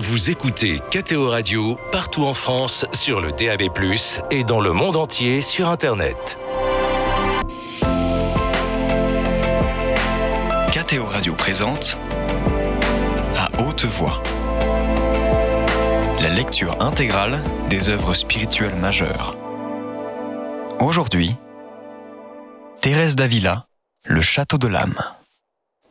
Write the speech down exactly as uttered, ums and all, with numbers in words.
Vous écoutez K T O Radio partout en France sur le D A B plus, et dans le monde entier sur Internet. K T O Radio présente À haute voix, la lecture intégrale des œuvres spirituelles majeures. Aujourd'hui, Thérèse d'Avila, Le Château de l'âme.